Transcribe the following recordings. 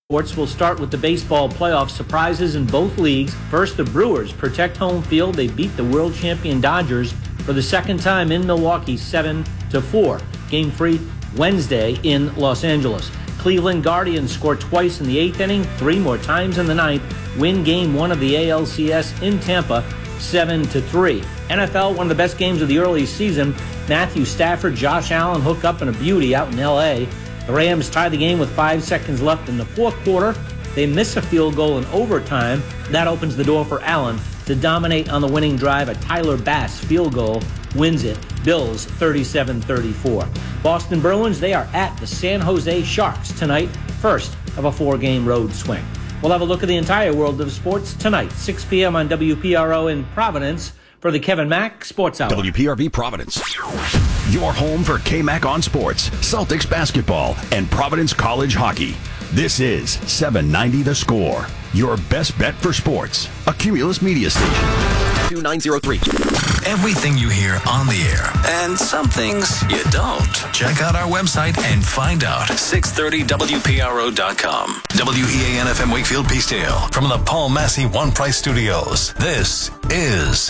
Sports will start with the baseball playoff surprises in both leagues. First, the Brewers protect home field. They beat the world champion Dodgers for the second time in Milwaukee, 7-4. Game 3 Wednesday in Los Angeles. Cleveland Guardians score twice in the 8th inning, 3 more times in the 9th. Win Game 1 of the ALCS in Tampa, 7-3. NFL, one of the best games of the early season. Matthew Stafford, Josh Allen hook up in a beauty out in L.A. The Rams tie the game with 5 seconds left in the fourth quarter. They miss a field goal in overtime. That opens the door for Allen to dominate on the winning drive. A Tyler Bass field goal wins it. Bills 37-34. Boston Bruins, they are at the San Jose Sharks tonight, first of a 4-game road swing. We'll have a look at the entire world of sports tonight, 6 p.m. on WPRO in Providence for the Kevin Mack Sports Hour. WPRV Providence. Your home for K-Mac on sports, Celtics basketball, and Providence College hockey. This is 790 The Score, your best bet for sports. A Cumulus Media Station. 2903. Everything you hear on the air, and some things you don't. Check out our website and find out. 630WPRO.com. WEAN-FM Wakefield Peacedale. From the Paul Massey One Price Studios. This is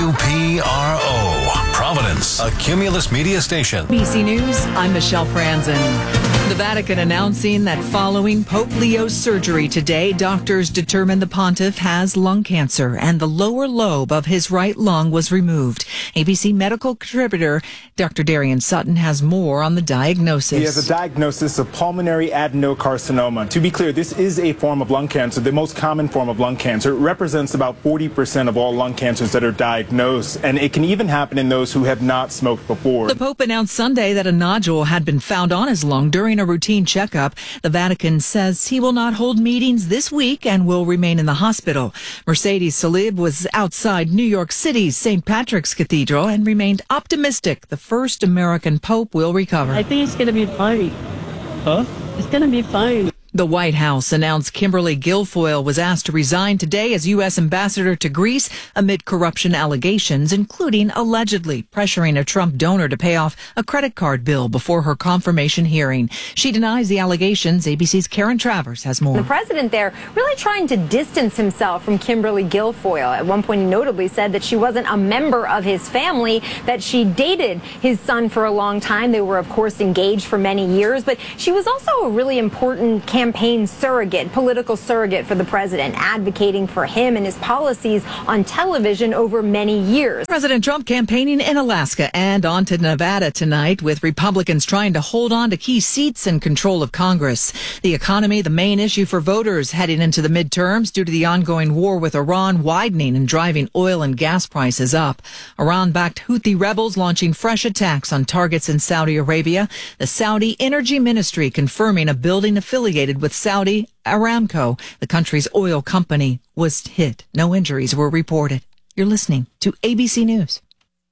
WPRO. Providence, a Cumulus Media Station. ABC News, I'm Michelle Franzen. The Vatican announcing that following Pope Leo's surgery today, doctors determined the pontiff has lung cancer and the lower lobe of his right lung was removed. ABC medical contributor Dr. Darian Sutton has more on the diagnosis. He has a diagnosis of pulmonary adenocarcinoma. To be clear, this is a form of lung cancer, the most common form of lung cancer. It represents about 40% of all lung cancers that are diagnosed, and it can even happen in those who have not smoked before. The Pope announced Sunday that a nodule had been found on his lung during a routine checkup. The Vatican says he will not hold meetings this week and will remain in the hospital. Mercedes Salib was outside New York City's St. Patrick's Cathedral and remained optimistic the first American Pope will recover. I think it's going to be fine. Huh? It's going to be fine. The White House announced Kimberly Guilfoyle was asked to resign today as U.S. ambassador to Greece amid corruption allegations, including allegedly pressuring a Trump donor to pay off a credit card bill before her confirmation hearing. She denies the allegations. ABC's Karen Travers has more. The president there really trying to distance himself from Kimberly Guilfoyle. At one point, he notably said that she wasn't a member of his family, that she dated his son for a long time. They were, of course, engaged for many years, but she was also a really important campaign surrogate, political surrogate for the president, advocating for him and his policies on television over many years. President Trump campaigning in Alaska and on to Nevada tonight, with Republicans trying to hold on to key seats and control of Congress. The economy, the main issue for voters heading into the midterms due to the ongoing war with Iran widening and driving oil and gas prices up. Iran-backed Houthi rebels launching fresh attacks on targets in Saudi Arabia. The Saudi Energy Ministry confirming a building affiliated with Saudi Aramco, the country's oil company, was hit. No injuries were reported. You're listening to ABC News.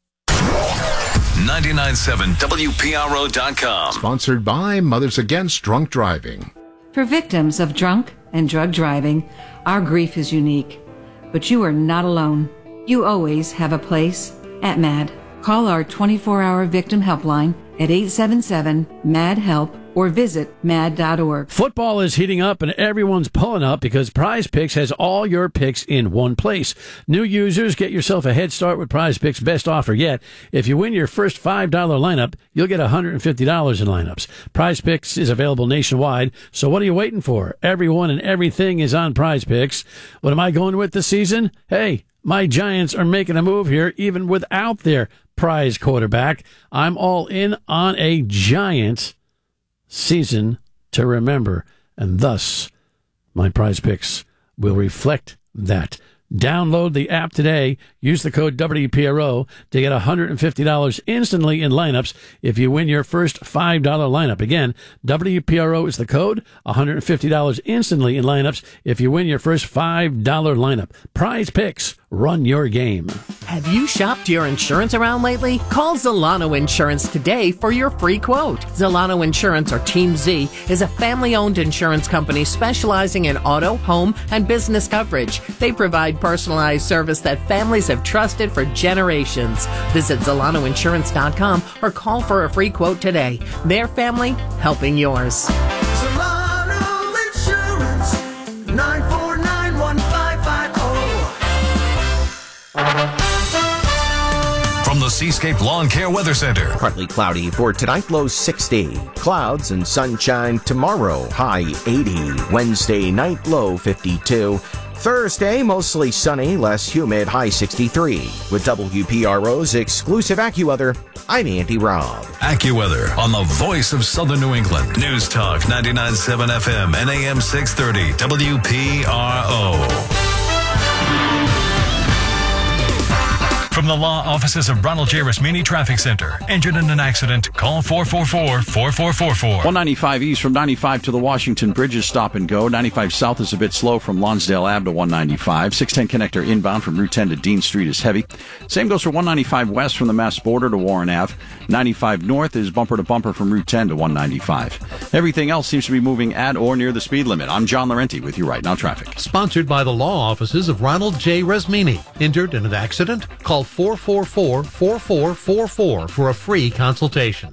99.7 WPRO.com. Sponsored by Mothers Against Drunk Driving. For victims of drunk and drug driving, our grief is unique. But you are not alone. You always have a place at MAD. Call our 24-hour victim helpline at 877-MAD-HELP or visit mad.org. Football is heating up and everyone's pulling up because Prize Picks has all your picks in one place. New users, get yourself a head start with Prize Picks' best offer yet. If you win your first $5 lineup, you'll get $150 in lineups. Prize Picks is available nationwide, so what are you waiting for? Everyone and everything is on Prize Picks. What am I going with this season? Hey, my Giants are making a move here even without their prize quarterback. I'm all in on a Giants season to remember, and thus my Prize Picks will reflect that. Download the app today. Use the code WPRO to get $150 instantly in lineups if you win your first $5 lineup. Again, WPRO is the code, $150 instantly in lineups if you win your first $5 lineup. Prize Picks. Run your game. Have you shopped your insurance around lately? Call Zolano Insurance today for your free quote. Zolano Insurance, or Team Z, is a family-owned insurance company specializing in auto, home, and business coverage. They provide personalized service that families have trusted for generations. Visit ZolanoInsurance.com or call for a free quote today. Their family, helping yours. Zolano Insurance. Seascape Lawn Care Weather Center. Partly cloudy for tonight, low 60. Clouds and sunshine tomorrow, high 80. Wednesday night, low 52. Thursday, mostly sunny, less humid, high 63. With WPRO's exclusive AccuWeather, I'm Andy Robb. AccuWeather on the voice of Southern New England. News Talk 99.7 FM and AM 630 WPRO. From the law offices of Ronald J. Rasmini Traffic Center. Injured in an accident? Call 444-4444. 195 east from 95 to the Washington Bridge is stop and go. 95 south is a bit slow from Lonsdale Ave to 195. 610 connector inbound from Route 10 to Dean Street is heavy. Same goes for 195 west from the Mass border to Warren Ave. 95 north is bumper to bumper from Route 10 to 195. Everything else seems to be moving at or near the speed limit. I'm John Laurenti with you right now traffic. Sponsored by the law offices of Ronald J. Rasmini. Injured in an accident? Call 444-4444 for a free consultation.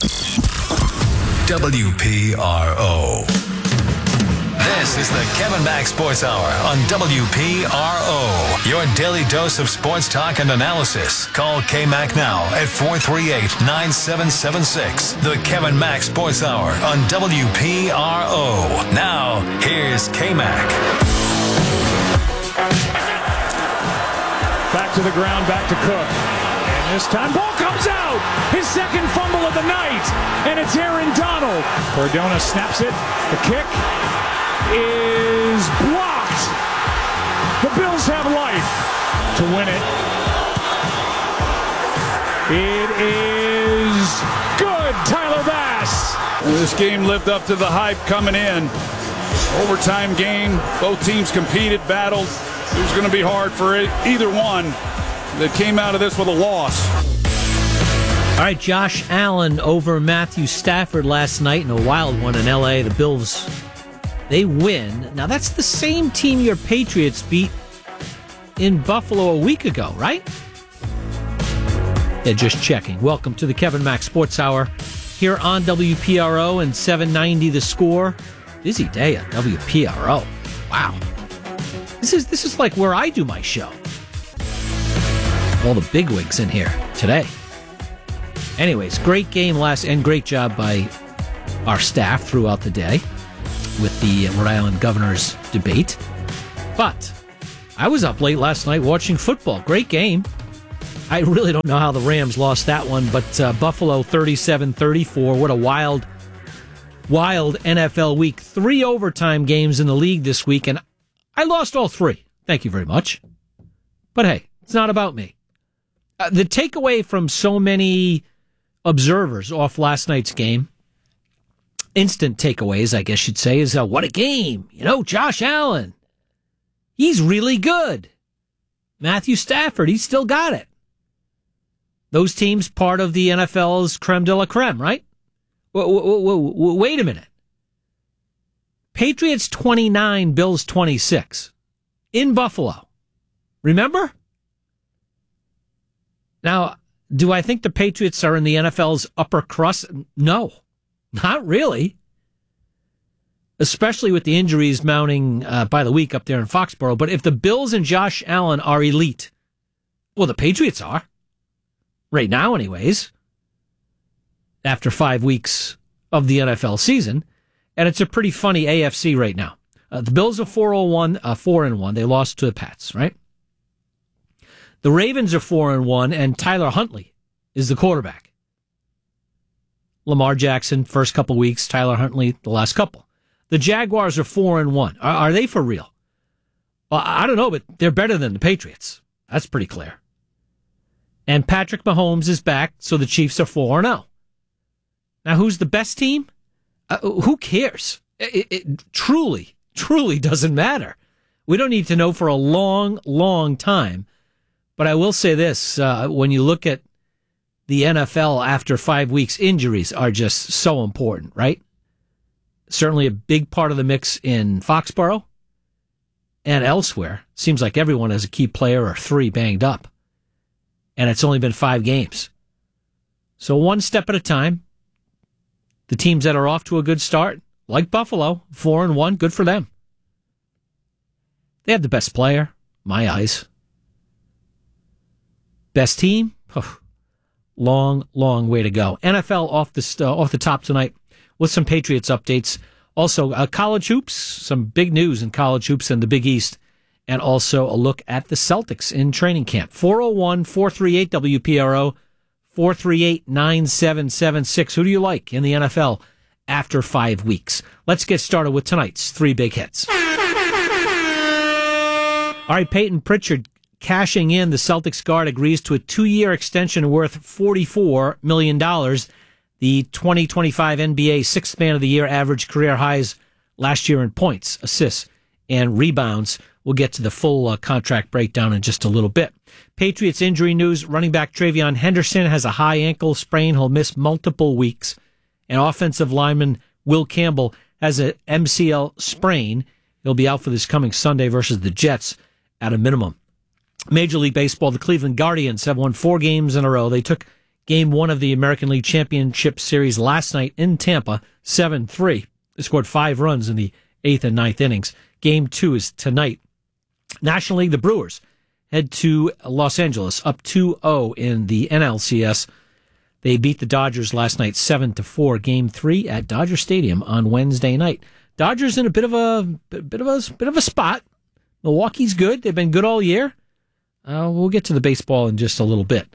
WPRO. This is the Kevin Mack Sports Hour on WPRO. Your daily dose of sports talk and analysis. Call K-Mac now at 438-9776. The Kevin Mack Sports Hour on WPRO. Now, here's K-Mac. Back to the ground, back to Cook. And this time, ball comes out! His second fumble of the night! And it's Aaron Donald. Cardona snaps it. The kick is blocked. The Bills have life to win it. It is good, Tyler Bass. This game lived up to the hype coming in. Overtime game. Both teams competed, battled. It was going to be hard for either one that came out of this with a loss. All right, Josh Allen over Matthew Stafford last night in a wild one in L.A. The Bills, they win. Now, that's the same team your Patriots beat in Buffalo a week ago, right? Yeah, just checking. Welcome to the Kevin Mack Sports Hour here on WPRO and 790 The Score. Busy day at WPRO. Wow. This is like where I do my show. All the bigwigs in here today. Anyways, great game and great job by our staff throughout the day with the Rhode Island Governor's debate. But I was up late last night watching football. Great game. I really don't know how the Rams lost that one, but Buffalo 37-34. What a wild NFL week. 3 overtime games in the league this week, and I lost all 3. Thank you very much. But hey, it's not about me. The takeaway from so many observers off last night's game, instant takeaways, I guess you'd say, is what a game. Josh Allen, he's really good. Matthew Stafford, he's still got it. Those teams part of the NFL's creme de la creme, right? Wait a minute. Patriots 29, Bills 26 in Buffalo. Remember? Now, do I think the Patriots are in the NFL's upper crust? No, not really. Especially with the injuries mounting by the week up there in Foxborough. But if the Bills and Josh Allen are elite, well, the Patriots are. Right now, anyways. After 5 weeks of the NFL season. And it's a pretty funny AFC right now. The Bills are 4-1. They lost to the Pats, right? The Ravens are 4-1, and Tyler Huntley is the quarterback. Lamar Jackson, first couple weeks. Tyler Huntley, the last couple. The Jaguars are 4-1. Are they for real? Well, I don't know, but they're better than the Patriots. That's pretty clear. And Patrick Mahomes is back, so the Chiefs are 4-0. Now, who's the best team? Who cares? It truly doesn't matter. We don't need to know for a long, long time. But I will say this, when you look at the NFL after 5 weeks, injuries are just so important, right? Certainly a big part of the mix in Foxborough and elsewhere. Seems like everyone has a key player or 3 banged up. And it's only been 5 games. So one step at a time. The teams that are off to a good start, like Buffalo, 4-1, good for them. They have the best player, my eyes. Best team? long, long way to go. NFL off the top tonight with some Patriots updates. Also, college hoops, some big news in college hoops in the Big East, and also a look at the Celtics in training camp. 401-438-WPRO, 438-9776. Who do you like in the NFL after 5 weeks? Let's get started with tonight's three big hits. All right, Peyton Pritchard cashing in. The Celtics guard agrees to a 2-year extension worth $44 million. The 2025 NBA Sixth Man of the Year averaged career highs last year in points, assists, and rebounds. We'll get to the full contract breakdown in just a little bit. Patriots injury news. Running back Travion Henderson has a high ankle sprain. He'll miss multiple weeks. And offensive lineman Will Campbell has an MCL sprain. He'll be out for this coming Sunday versus the Jets at a minimum. Major League Baseball, the Cleveland Guardians have won 4 games in a row. They took Game 1 of the American League Championship Series last night in Tampa, 7-3. They scored 5 runs in the 8th and 9th innings. Game 2 is tonight. National League, the Brewers head to Los Angeles, up 2-0 in the NLCS. They beat the Dodgers last night, 7-4. Game 3 at Dodger Stadium on Wednesday night. Dodgers in a bit of a spot. Milwaukee's good. They've been good all year. We'll get to the baseball in just a little bit.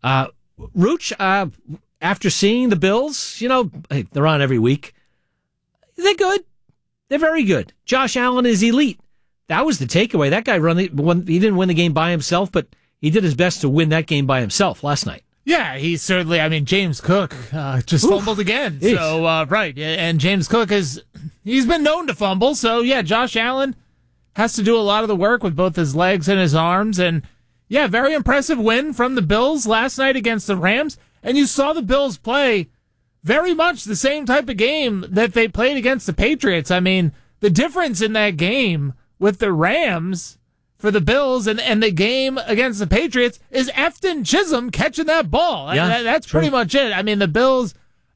Rooch, after seeing the Bills, hey, they're on every week. They're good. They're very good. Josh Allen is elite. That was the takeaway. That guy he didn't win the game by himself, but he did his best to win that game by himself last night. Yeah, he certainly, James Cook just fumbled again. Geez. So, right. And James Cook he's been known to fumble. So, yeah, Josh Allen has to do a lot of the work with both his legs and his arms. And, yeah, very impressive win from the Bills last night against the Rams. And you saw the Bills play very much the same type of game that they played against the Patriots. The difference in that game with the Rams for the Bills and the game against the Patriots is Efton Chisholm catching that ball. Yeah, that's pretty much it. The Bills,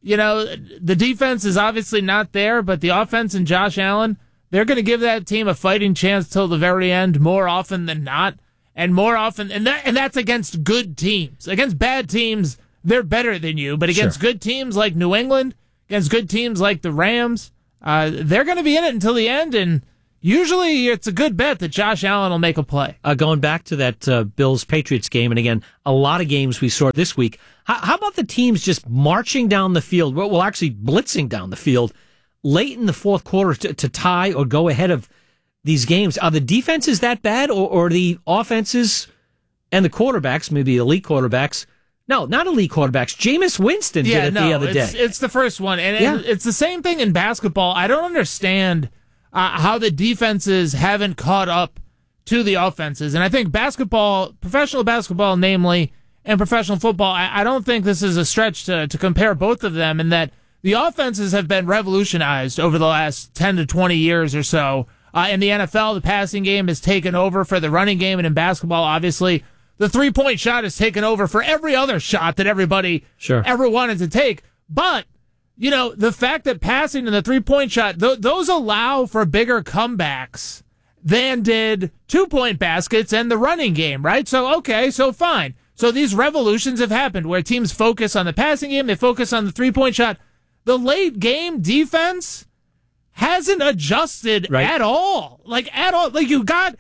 the defense is obviously not there, but the offense and Josh Allen, they're going to give that team a fighting chance till the very end more often than not. And more often, and that's against good teams. Against bad teams, they're better than you. But against good teams like New England, against good teams like the Rams, they're going to be in it until the end. And usually it's a good bet that Josh Allen will make a play. Going back to that Bills-Patriots game, and again, a lot of games we saw this week. How about the teams just marching down the field, well, actually blitzing down the field late in the fourth quarter to tie or go ahead of these games? Are the defenses that bad, or the offenses and the quarterbacks, maybe elite quarterbacks? No, not elite quarterbacks. Jameis Winston did it the other day. It's the first one. And it's the same thing in basketball. I don't understand how the defenses haven't caught up to the offenses. And I think basketball, professional basketball namely, and professional football, I don't think this is a stretch to compare both of them, in that the offenses have been revolutionized over the last 10 to 20 years or so. In the NFL, the passing game has taken over for the running game, and in basketball, obviously, the three-point shot has taken over for every other shot that everybody ever wanted to take. But, the fact that passing and the three-point shot, those allow for bigger comebacks than did two-point baskets and the running game, right? So, so fine. So these revolutions have happened where teams focus on the passing game, they focus on the three-point shot. The late-game defense hasn't adjusted at all. At all. You got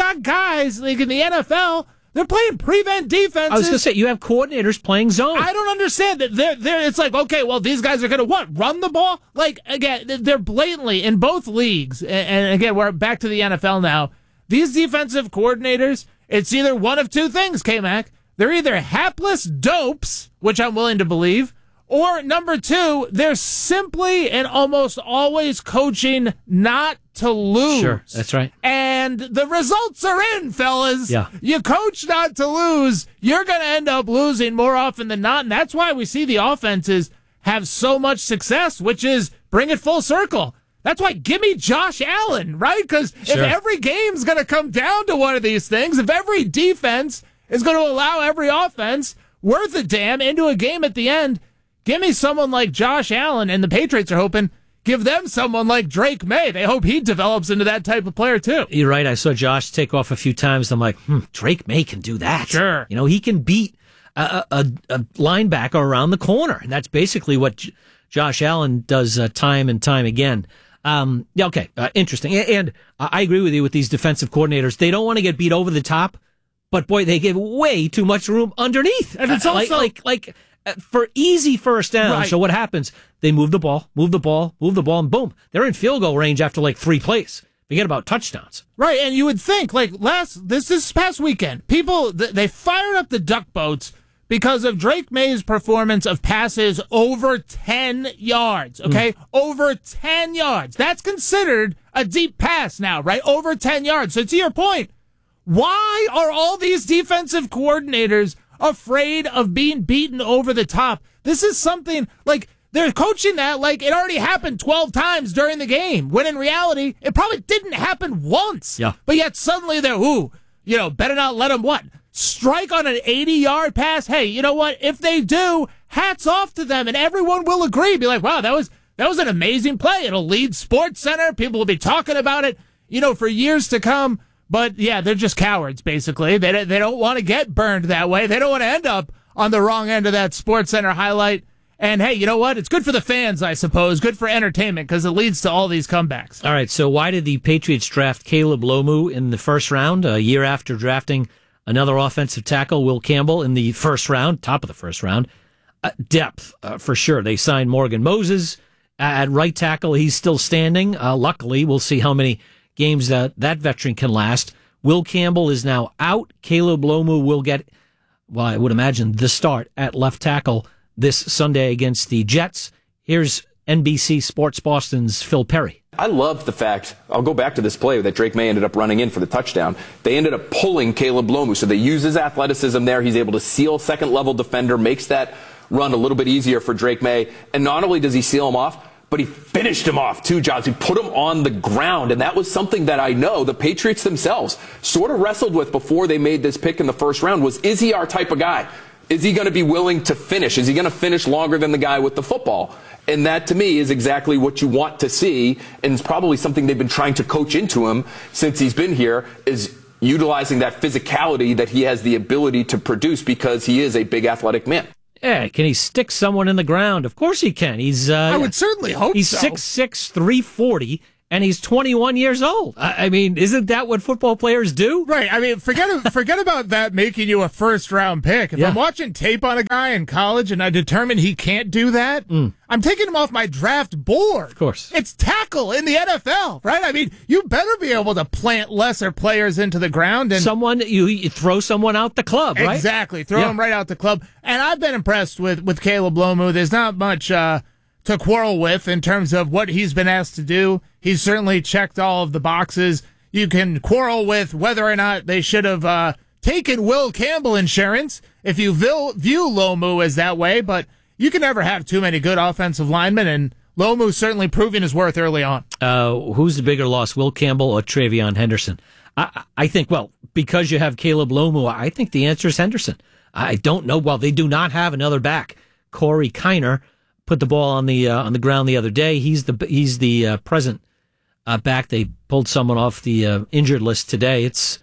guys like in the NFL, they're playing prevent defenses. I was going to say, you have coordinators playing zone. I don't understand that. It's like, okay, well, these guys are going to what? Run the ball? Again, they're blatantly in both leagues. And again, we're back to the NFL now. These defensive coordinators, it's either one of two things, K-Mac. They're either hapless dopes, which I'm willing to believe, or number two, they're simply and almost always coaching not to lose. Sure, that's right. And the results are in, fellas. Yeah. You coach not to lose, you're going to end up losing more often than not. And that's why we see the offenses have so much success, which is bring it full circle. That's why give me Josh Allen, right? Because if every game's going to come down to one of these things, if every defense is going to allow every offense worth a damn into a game at the end, give me someone like Josh Allen, and the Patriots are hoping, give them someone like Drake May. They hope he develops into that type of player, too. You're right. I saw Josh take off a few times. I'm like, Drake May can do that. Sure. He can beat a linebacker around the corner. And that's basically what Josh Allen does time and time again. Interesting. And I agree with you with these defensive coordinators. They don't want to get beat over the top, but boy, they give way too much room underneath. And it's also for easy first down. Right. So what happens? They move the ball, and boom, they're in field goal range after like 3 plays. Forget about touchdowns. Right, and you would think, like, this past weekend, people, they fired up the duck boats because of Drake May's performance of passes over 10 yards, okay? Over 10 yards. That's considered a deep pass now, right? Over 10 yards. So to your point, why are all these defensive coordinators afraid of being beaten over the top? This is something, like, they're coaching that like it already happened 12 times during the game, when in reality, it probably didn't happen once. Yeah. But yet suddenly they're, better not let them strike on an 80-yard pass. Hey, you know what? If they do, hats off to them, and everyone will agree. Be like, wow, that was an amazing play. It'll lead SportsCenter. People will be talking about it, for years to come. But yeah, they're just cowards, basically. They don't want to get burned that way. They don't want to end up on the wrong end of that SportsCenter highlight. And hey, you know what? It's good for the fans, I suppose. Good for entertainment because it leads to all these comebacks. All right, so why did the Patriots draft Caleb Lomu in the first round, a year after drafting another offensive tackle, Will Campbell, in the first round, top of the first round? Depth, for sure. They signed Morgan Moses at right tackle. He's still standing. Luckily, we'll see how many games that veteran can last. Will Campbell is now out. Caleb Lomu will get, well, I would imagine, the start at left tackle this Sunday against the Jets. Here's NBC Sports Boston's Phil Perry. I love the fact, I'll go back to this play that Drake May ended up running in for the touchdown. They ended up pulling Caleb Lomu, so they use his athleticism there. He's able to seal second-level defender, makes that run a little bit easier for Drake May. And not only does he seal him off, but he finished him off too, Johns. He put him on the ground, and that was something that I know the Patriots themselves sort of wrestled with before they made this pick in the first round was, is he our type of guy? Is he going to be willing to finish? Is he going to finish longer than the guy with the football? And that, to me, is exactly what you want to see, and it's probably something they've been trying to coach into him since he's been here, is utilizing that physicality that he has the ability to produce because he is a big athletic man. Yeah, can he stick someone in the ground? Of course he can. I would certainly hope he's so. 6'6", 340, and he's 21 years old. I mean, isn't that what football players do? Right. I mean, forget about that making you a first-round pick. If I'm watching tape on a guy in college and I determine he can't do that, I'm taking him off my draft board. Of course. It's tackle in the NFL, right? I mean, you better be able to plant lesser players into the ground. And you throw someone out the club, right? Exactly. Throw him right out the club. And I've been impressed with Caleb Lomu. There's not much to quarrel with in terms of what he's been asked to do. He's certainly checked all of the boxes. You can quarrel with whether or not they should have taken Will Campbell insurance if you view Lomu as that way, but you can never have too many good offensive linemen, and Lomu certainly proving his worth early on. Who's the bigger loss, Will Campbell or Travion Henderson? I think, because you have Caleb Lomu, I think the answer is Henderson. I don't know. Well, they do not have another back. Corey Kiner put the ball on the ground the other day. He's the present back. They pulled someone off the injured list today. It's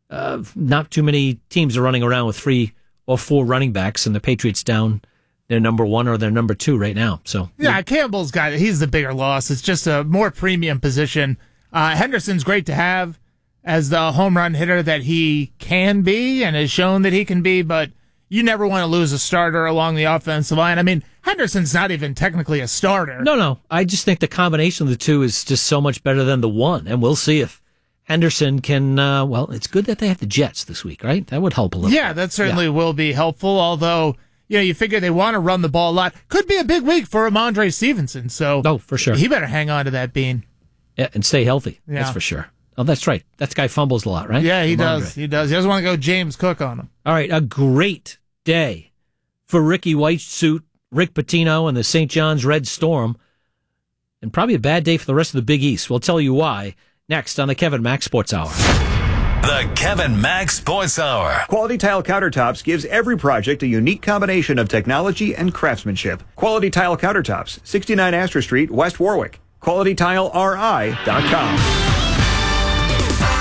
not too many teams are running around with 3 or 4 running backs, and the Patriots down their number 1 or their number 2 right now. So yeah, Campbell's he's the bigger loss. It's just a more premium position. Henderson's great to have as the home run hitter that he can be and has shown that he can be, but you never want to lose a starter along the offensive line. I mean, Henderson's not even technically a starter. No. I just think the combination of the two is just so much better than the one, and we'll see if Henderson can, it's good that they have the Jets this week, right? That would help a little. Yeah, that certainly will be helpful, although, you figure they want to run the ball a lot. Could be a big week for Ramondre Stevenson, so for sure. He better hang on to that bean. Yeah, and stay healthy. Yeah. That's for sure. Oh, that's right. That guy fumbles a lot, right? Yeah, he Ramondre does. He doesn't want to go James Cook on him. All right, a great day for Ricky Whitesuit, Rick Pitino, and the St. John's Red Storm, and probably a bad day for the rest of the Big East. We'll tell you why next on the Kevin Mack Sports Hour. The Kevin Mack Sports Hour. Quality Tile Countertops gives every project a unique combination of technology and craftsmanship. Quality Tile Countertops, 69 Astor Street, West Warwick. QualityTileRI.com.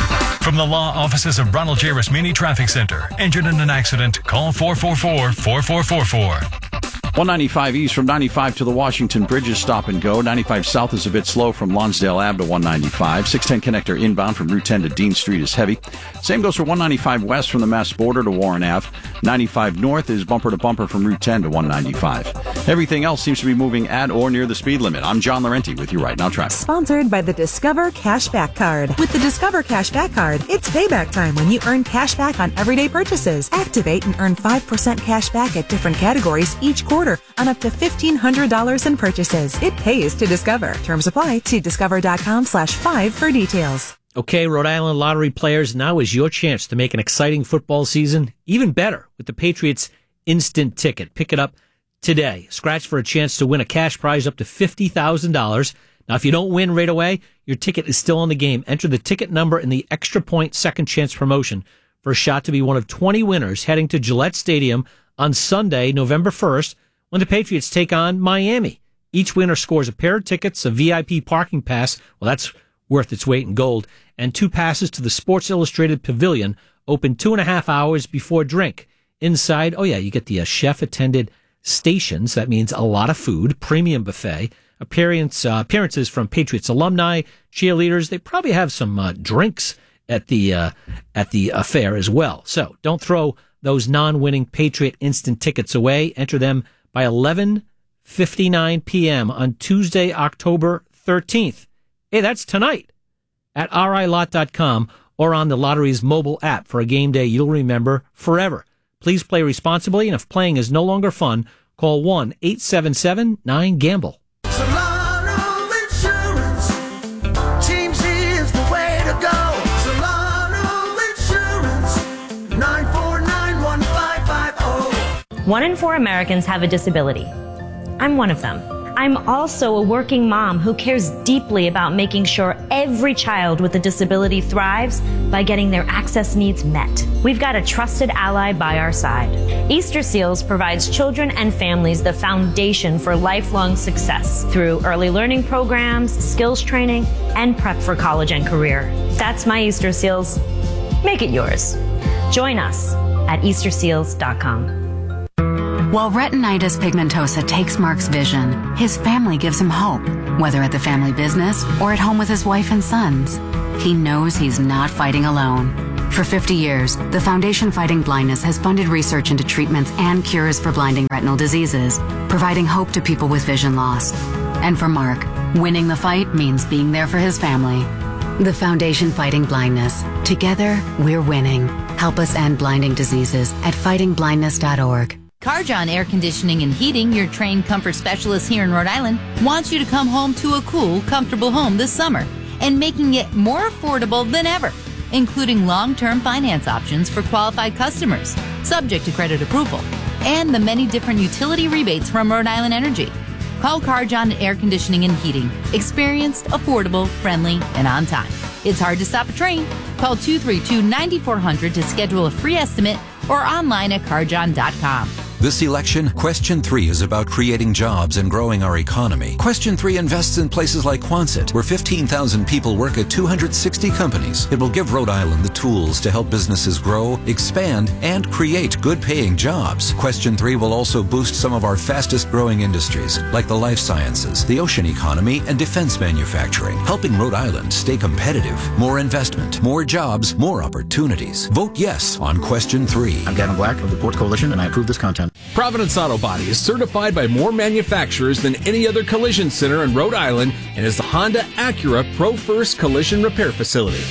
From the law offices of Ronald J. Rasmini Traffic Center. Injured in an accident? Call 444-4444. 195 east from 95 to the Washington Bridges stop and go. 95 south is a bit slow from Lonsdale Ave to 195. 610 connector inbound from Route 10 to Dean Street is heavy. Same goes for 195 west from the Mass border to Warren Ave. 95 north is bumper to bumper from Route 10 to 195. Everything else seems to be moving at or near the speed limit. I'm John Laurenti with you right now, traffic. Sponsored by the Discover Cashback Card. With the Discover Cashback Card, it's payback time when you earn cash back on everyday purchases. Activate and earn 5% cash back at different categories each quarter on up to $1,500 in purchases. It pays to Discover. Terms apply. See discover.com/5 for details. Okay, Rhode Island lottery players, now is your chance to make an exciting football season even better with the Patriots Instant Ticket. Pick it up today. Scratch for a chance to win a cash prize up to $50,000. Now, if you don't win right away, your ticket is still on the game. Enter the ticket number in the Extra Point Second Chance promotion for a shot to be one of 20 winners heading to Gillette Stadium on Sunday, November 1st, when the Patriots take on Miami. Each winner scores a pair of tickets, a VIP parking pass, well, that's worth its weight in gold, and 2 passes to the Sports Illustrated Pavilion, open 2.5 hours before drink. Inside, you get the chef-attended stations. That means a lot of food, premium buffet, appearances from Patriots alumni, cheerleaders. They probably have some drinks at the affair as well. So don't throw those non-winning Patriot Instant Tickets away. Enter them by 11:59 p.m. on Tuesday, October 13th. Hey, that's tonight at RILot.com or on the lottery's mobile app for a game day you'll remember forever. Please play responsibly, and if playing is no longer fun, call 1-877-9-GAMBLE. Solano Insurance. Team Z is the way to go. Solano Insurance. 949-1550. 1 in 4 Americans have a disability. I'm one of them. I'm also a working mom who cares deeply about making sure every child with a disability thrives by getting their access needs met. We've got a trusted ally by our side. Easter Seals provides children and families the foundation for lifelong success through early learning programs, skills training, and prep for college and career. That's my Easter Seals. Make it yours. Join us at easterseals.com. While retinitis pigmentosa takes Mark's vision, his family gives him hope, whether at the family business or at home with his wife and sons. He knows he's not fighting alone. For 50 years, the Foundation Fighting Blindness has funded research into treatments and cures for blinding retinal diseases, providing hope to people with vision loss. And for Mark, winning the fight means being there for his family. The Foundation Fighting Blindness. Together, we're winning. Help us end blinding diseases at fightingblindness.org. Carjon Air Conditioning and Heating, your trained comfort specialist here in Rhode Island, wants you to come home to a cool, comfortable home this summer and making it more affordable than ever, including long-term finance options for qualified customers, subject to credit approval, and the many different utility rebates from Rhode Island Energy. Call Carjon Air Conditioning and Heating. Experienced, affordable, friendly, and on time. It's hard to stop a train. Call 232-9400 to schedule a free estimate or online at carjon.com. This election, Question 3 is about creating jobs and growing our economy. Question 3 invests in places like Quonset, where 15,000 people work at 260 companies. It will give Rhode Island the tools to help businesses grow, expand, and create good-paying jobs. Question 3 will also boost some of our fastest-growing industries, like the life sciences, the ocean economy, and defense manufacturing, helping Rhode Island stay competitive. More investment, more jobs, more opportunities. Vote yes on Question 3. I'm Gavin Black of the Port Coalition, and I approve this content. Providence Auto Body is certified by more manufacturers than any other collision center in Rhode Island and is the Honda Acura Pro First Collision Repair Facility.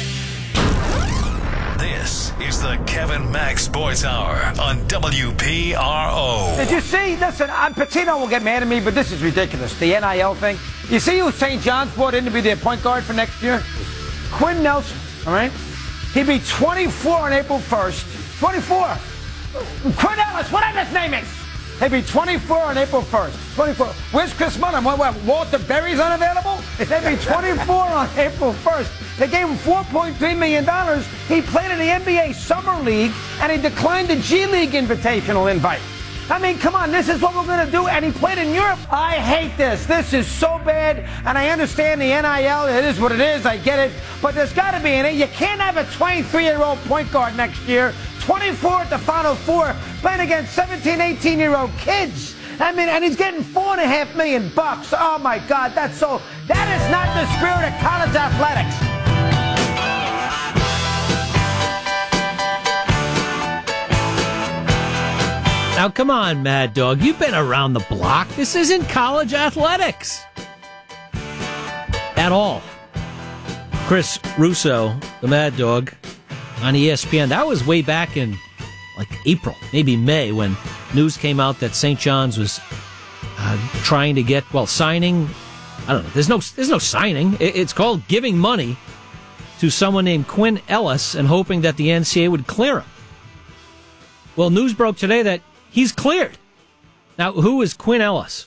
This is the Kevin Mack Sports Hour on WPRO. Did you see? Listen, Patino will get mad at me, but this is ridiculous. The NIL thing. You see who St. John's brought in to be their point guard for next year? Quinn Nelson, all right? He'd be 24 on April 1st. 24. Quinn Ellis, whatever his name is. He'd be 24 on April 1st. 24. Where's Chris Mullin? What, Walter Berry's unavailable? They'd be 24 on April 1st. They gave him $4.3 million. He played in the NBA Summer League, and he declined the G League invitational invite. I mean, come on, this is what we're going to do. And he played in Europe. I hate this. This is so bad. And I understand the NIL. It is what it is. I get it. But there's got to be in it. You can't have a 23-year-old point guard next year, 24 at the Final Four, playing against 17, 18-year-old kids. I mean, and he's getting $4.5 million. Oh, my God. That is not the spirit of college athletics. Now, come on, Mad Dog. You've been around the block. This isn't college athletics at all. Chris Russo, the Mad Dog, on ESPN. That was way back in, like, April, maybe May, when news came out that St. John's was trying to get, signing. I don't know. There's no signing. It's called giving money to someone named Quinn Ellis and hoping that the NCAA would clear him. Well, news broke today that he's cleared. Now, who is Quinn Ellis?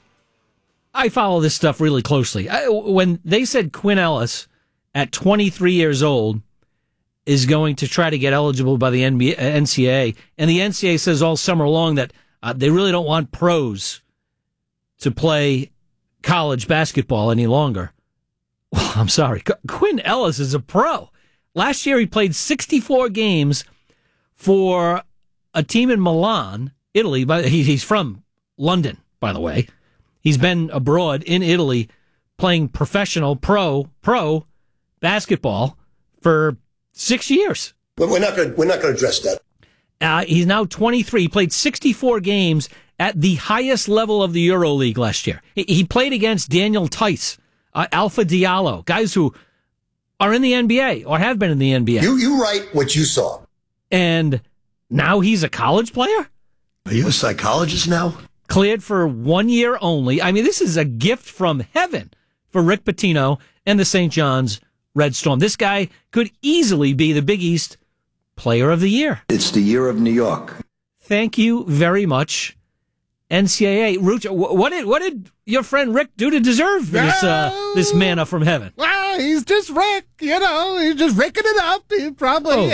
I follow this stuff really closely. When they said Quinn Ellis, at 23 years old, is going to try to get eligible by the NCAA, and the NCAA says all summer long that they really don't want pros to play college basketball any longer. Well, I'm sorry. Quinn Ellis is a pro. Last year, he played 64 games for a team in Milan, Italy. He's from London, by the way. He's been abroad in Italy playing professional pro basketball for 6 years. But we're not going to address that. He's now 23. He played 64 games at the highest level of the EuroLeague last year. He played against Daniel Tice, Alpha Diallo, guys who are in the NBA or have been in the NBA. You write what you saw. And now he's a college player? Are you a psychologist now? Cleared for 1 year only. I mean, this is a gift from heaven for Rick Pitino and the St. John's Red Storm. This guy could easily be the Big East Player of the Year. It's the year of New York. Thank you very much, NCAA. What did your friend Rick do to deserve this manna from heaven? Well, he's just Rick, he's just ricking it up. He probably,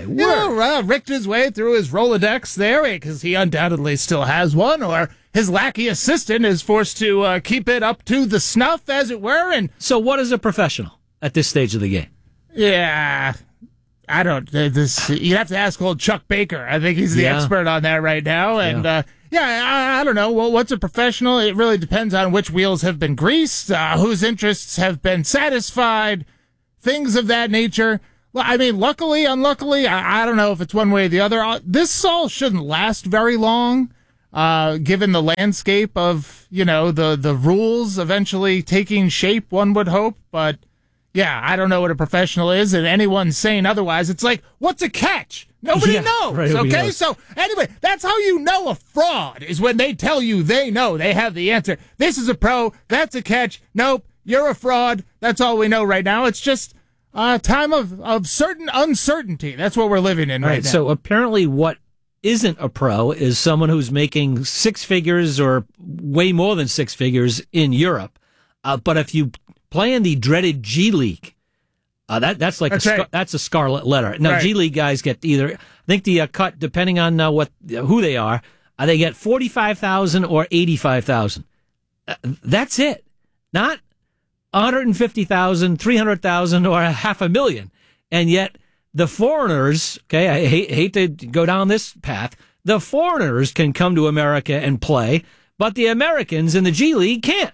ricked his way through his Rolodex there because he undoubtedly still has one, or his lackey assistant is forced to keep it up to the snuff, as it were. And so what is a professional at this stage of the game? Yeah, I don't. You'd have to ask old Chuck Baker. I think he's the expert on that right now. And I don't know. Well, what's a professional? It really depends on which wheels have been greased, whose interests have been satisfied, things of that nature. Well, I mean, luckily, unluckily, I don't know if it's one way or the other. This all shouldn't last very long, given the landscape of, the rules eventually taking shape, one would hope. But yeah, I don't know what a professional is, and anyone saying otherwise, it's like, what's a catch? Nobody knows, right, okay? Knows. So, anyway, that's how you know a fraud, is when they tell you they know, they have the answer. This is a pro, that's a catch, nope, you're a fraud. That's all we know right now. It's just a time of certain uncertainty. That's what we're living in right now. So, apparently what isn't a pro is someone who's making six figures or way more than six figures in Europe. But if you play in the dreaded G League, that's a scarlet letter. Now, right. G League guys get either, I think the cut, depending on who they are, they get $45,000 or $85,000. That's it. Not $150,000, $300,000, or $500,000. And yet, the foreigners, okay, I hate to go down this path, the foreigners can come to America and play, but the Americans in the G League can't.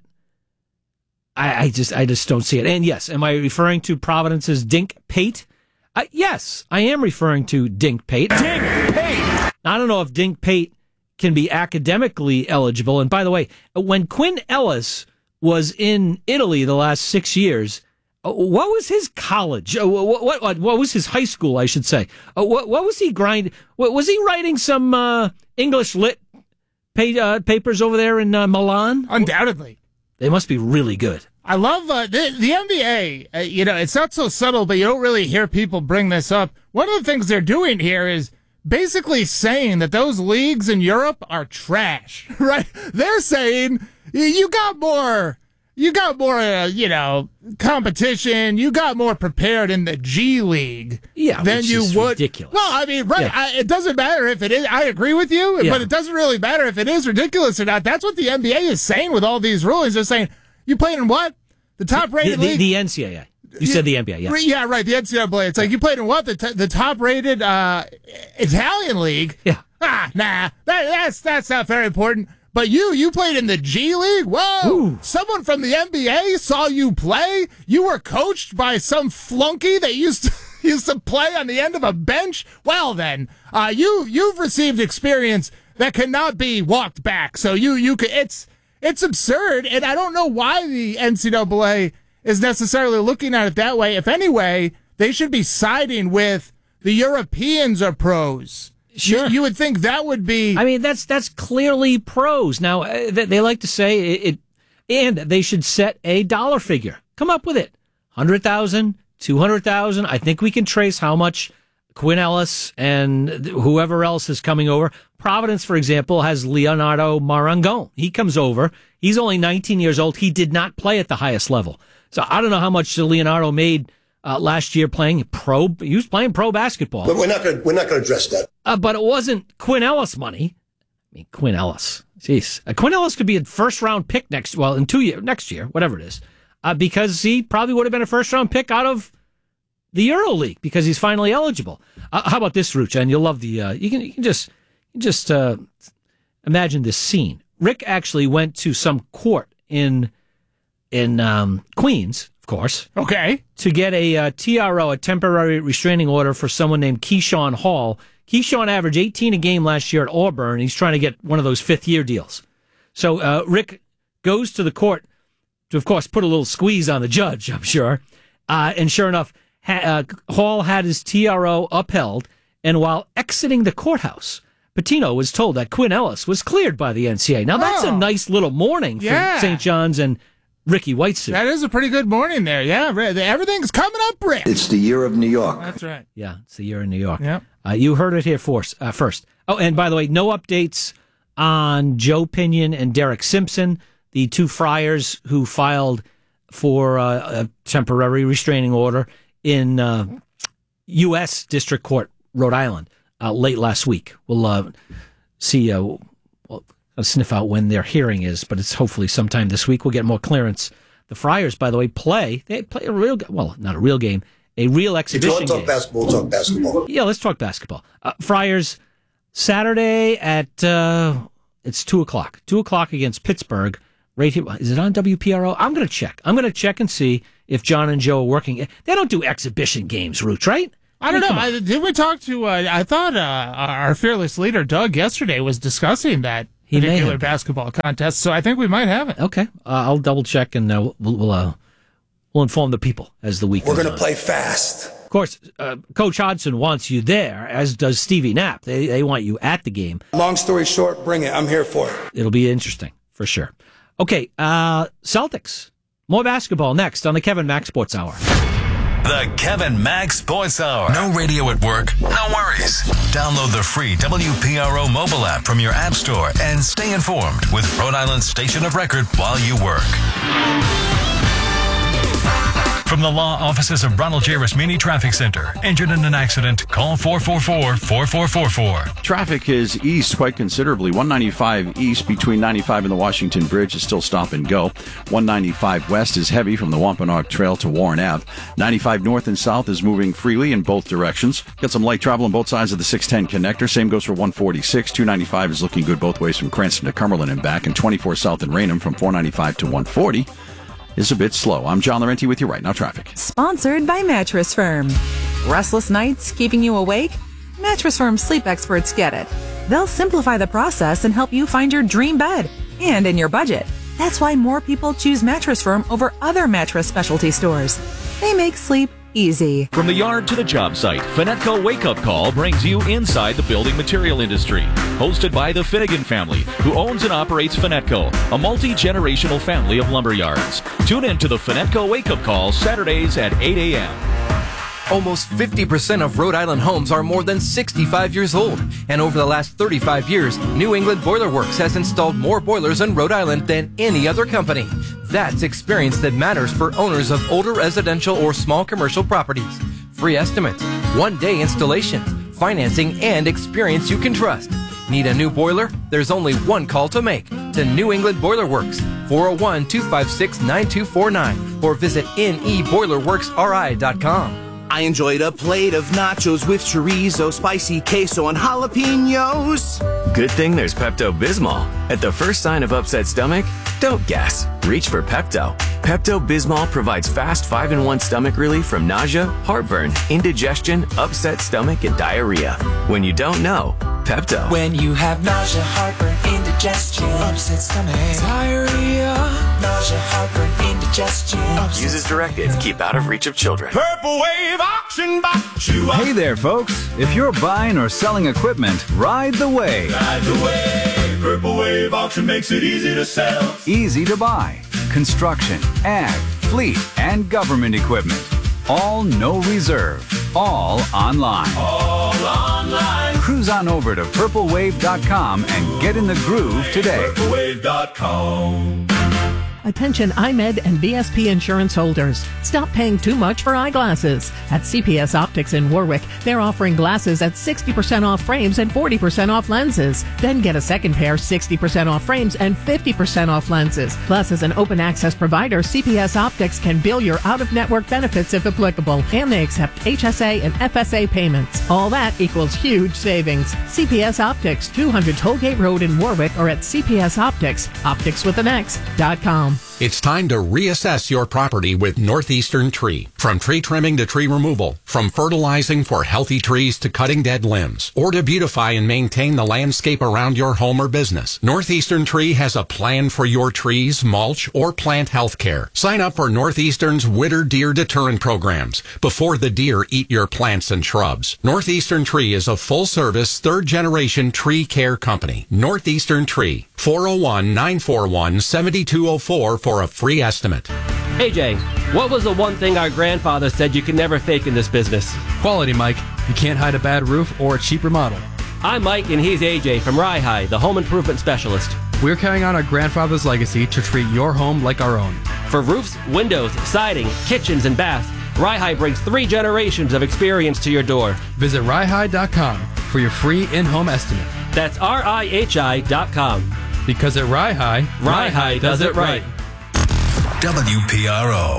I just don't see it. And yes, am I referring to Providence's Dink Pate? Yes, I am referring to Dink Pate. Dink Pate! I don't know if Dink Pate can be academically eligible. And by the way, when Quinn Ellis was in Italy the last 6 years, what was his college? What was his high school, I should say? What was he grinding? Was he writing some English lit papers over there in Milan? Undoubtedly. They must be really good. I love the NBA. It's not so subtle, but you don't really hear people bring this up. One of the things they're doing here is basically saying that those leagues in Europe are trash, right? They're saying you got more you got more, competition. You got more prepared in the G League than which you is would. Ridiculous. Well, I mean, right. Yeah. It doesn't matter if it is. I agree with you, but it doesn't really matter if it is ridiculous or not. That's what the NBA is saying with all these rulings. They're saying, you played in what? The top-rated league? The NCAA. You said the NBA, yeah. Yeah, right, the NCAA. It's like, you played in what? The top-rated Italian league? Yeah. Nah, that's not very important. But you played in the G League? Whoa! Ooh. Someone from the NBA saw you play? You were coached by some flunky that used to play on the end of a bench? Well then, you've received experience that cannot be walked back. So you could, it's absurd, and I don't know why the NCAA is necessarily looking at it that way. If anyway, they should be siding with the Europeans are pros. Sure. You would think that would be... I mean, that's clearly pros. Now, they like to say it, and they should set a dollar figure. Come up with it. 100,000, 200,000. I think we can trace how much Quinn Ellis and whoever else is coming over. Providence, for example, has Leonardo Marangone. He comes over. He's only 19 years old. He did not play at the highest level. So I don't know how much Leonardo made last year playing pro. He was playing pro basketball. But we're not going to address that. But it wasn't Quinn Ellis money. I mean, Quinn Ellis. Jeez. Quinn Ellis could be a first-round pick next year, whatever it is, because he probably would have been a first-round pick out of the EuroLeague because he's finally eligible. How about this, Rucha? And you'll love the. You can just imagine this scene. Rick actually went to some court in Queens, of course. Okay. To get a TRO, a temporary restraining order for someone named Keyshawn Hall. Keyshawn averaged 18 a game last year at Auburn. He's trying to get one of those fifth-year deals. So Rick goes to the court to, of course, put a little squeeze on the judge, I'm sure. And sure enough, Hall had his TRO upheld. And while exiting the courthouse, Patino was told that Quinn Ellis was cleared by the NCAA. Now, that's a nice little morning for St. John's and Ricky Whitesuit. That is a pretty good morning there. Yeah, everything's coming up, Rick. It's the year of New York. That's right. Yeah, it's the year in New York. Yep. You heard it here first. Oh, and by the way, no updates on Joe Pinion and Derek Simpson, the two Friars who filed for a temporary restraining order in U.S. District Court, Rhode Island, late last week. We'll see. I'll sniff out when their hearing is, but it's hopefully sometime this week. We'll get more clearance. The Friars, by the way, play a real, well, not a real game, a real exhibition game. If you want to talk basketball, we'll talk basketball. Yeah, let's talk basketball. Friars, Saturday at, it's 2 o'clock. 2 o'clock against Pittsburgh. Right here. Is it on WPRO? I'm going to check. I'm going to check and see if John and Joe are working. They don't do exhibition games, Rooch, right? I don't know. Did we talk to, I thought our fearless leader, Doug, yesterday was discussing that particular basketball contest, so I think we might have it. Okay. I'll double check and we'll inform the people as the week goes on. We're going to play fast. Of course, Coach Hodgson wants you there, as does Stevie Knapp. They want you at the game. Long story short, bring it. I'm here for it. It'll be interesting, for sure. Okay, Celtics. More basketball next on the Kevin Mack Sports Hour. The Kevin Mack Sports Hour. No radio at work? No worries. Download the free WPRO mobile app from your app store and stay informed with Rhode Island's station of record while you work. From the law offices of Ronald J. Rasmini Traffic Center. Injured in an accident? Call 444-4444. Traffic is east quite considerably. 195 east between 95 and the Washington Bridge is still stop and go. 195 west is heavy from the Wampanoag Trail to Warren Ave. 95 north and south is moving freely in both directions. Got some light travel on both sides of the 610 connector. Same goes for 146. 295 is looking good both ways from Cranston to Cumberland and back. And 24 south in Raynham from 495 to 140. is a bit slow. I'm John Laurenti with you right now. Traffic. Sponsored by Mattress Firm. Restless nights keeping you awake? Mattress Firm sleep experts get it. They'll simplify the process and help you find your dream bed and in your budget. That's why more people choose Mattress Firm over other mattress specialty stores. They make sleep easy. From the yard to the job site, Finetco Wake Up Call brings you inside the building material industry. Hosted by the Finnegan family, who owns and operates Finetco, a multi-generational family of lumber yards. Tune in to the Finetco Wake Up Call Saturdays at 8 a.m. Almost 50% of Rhode Island homes are more than 65 years old. And over the last 35 years, New England Boiler Works has installed more boilers in Rhode Island than any other company. That's experience that matters for owners of older residential or small commercial properties. Free estimates, one-day installation, financing, and experience you can trust. Need a new boiler? There's only one call to make. To New England Boiler Works, 401-256-9249, or visit neboilerworksri.com. I enjoyed a plate of nachos with chorizo, spicy queso, and jalapenos. Good thing there's Pepto-Bismol. At the first sign of upset stomach, don't guess. Reach for Pepto. Pepto-Bismol provides fast 5-in-1 stomach relief from nausea, heartburn, indigestion, upset stomach, and diarrhea. When you don't know, Pepto. When you have nausea, heartburn, indigestion, upset stomach, diarrhea, nausea, heartburn, indigestion. Use as directed. Keep out of reach of children. Purple Wave Auction Box. Hey there, folks. If you're buying or selling equipment, ride the wave. Ride the wave. Purple Wave Auction makes it easy to sell. Easy to buy. Construction, ag, fleet, and government equipment. All no reserve. All online. All online. Cruise on over to purplewave.com and get in the groove today. Purplewave.com. Attention IMED and VSP insurance holders. Stop paying too much for eyeglasses. At CPS Optics in Warwick, they're offering glasses at 60% off frames and 40% off lenses. Then get a second pair 60% off frames and 50% off lenses. Plus, as an open access provider, CPS Optics can bill your out-of-network benefits if applicable, and they accept HSA and FSA payments. All that equals huge savings. CPS Optics, 200 Tollgate Road in Warwick, or at CPS Optics, opticswithx.com. It's time to reassess your property with Northeastern Tree. From tree trimming to tree removal, from fertilizing for healthy trees to cutting dead limbs, or to beautify and maintain the landscape around your home or business, Northeastern Tree has a plan for your trees, mulch, or plant health care. Sign up for Northeastern's Winter Deer Deterrent programs before the deer eat your plants and shrubs. Northeastern Tree is a full-service, third-generation tree care company. Northeastern Tree, 401-941-7204 for a free estimate. Hey Jay, what was the one thing our grandfather said you could never fake in this business? Quality, Mike. You can't hide a bad roof or a cheap remodel. I'm Mike and he's AJ from Rye High, the home improvement specialist. We're carrying on our grandfather's legacy to treat your home like our own. For roofs, windows, siding, kitchens, and baths, Rye High brings 3 generations of experience to your door. Visit ryehigh.com for your free in-home estimate. That's RIHI.com. Because at Rye High does it right. WPRO.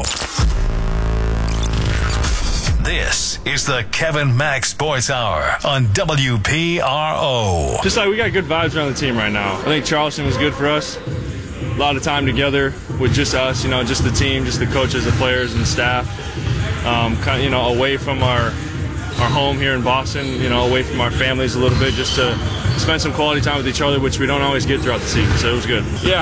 This is the Kevin Mack Sports Hour on WPRO. Just like we got good vibes around the team right now. I think Charleston was good for us. A lot of time together with just us, just the team, just the coaches, the players, and the staff. Kind of, away from our home here in Boston, away from our families a little bit, just to spend some quality time with each other, which we don't always get throughout the season. So it was good. Yeah,